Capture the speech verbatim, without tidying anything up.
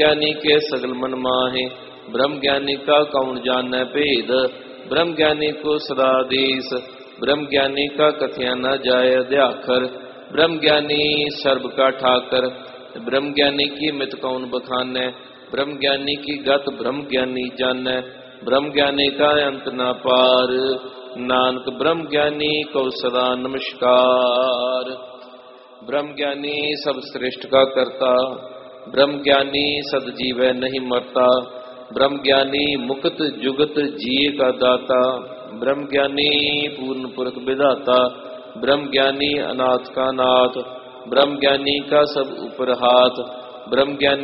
ज्ञानी के सगल मन माहे, ब्रह्म ज्ञानी का कौन जाने भेद। ब्रह्म ज्ञानी को सदा देश, ब्रह्म ज्ञानी का कथया न जाय अध्याखर। ब्रह्म ज्ञानी सर्ब का ठाकर, ब्रह्म ज्ञानी की मित कौन बखाने। ब्रह्म ज्ञानी की गत ब्रह्म ज्ञानी जाने, ब्रह्म ज्ञानी का अंत न पार। नानक ब्रह्म ज्ञानी को सदा नमस्कार। ब्रह्म ज्ञानी सब श्रेष्ठ का करता, ब्रह्म ज्ञानी सदजीव नहीं मरता। ब्रह्म ज्ञानी मुक्त जुगत जिये का दाता, ब्रह्म ज्ञानी पूर्ण पुरख विधाता। ब्रह्म ज्ञानी अनाथ का नाथ, ब्रह्म ज्ञानी का सब ऊपर हाथ। ब्रह्म ज्ञानी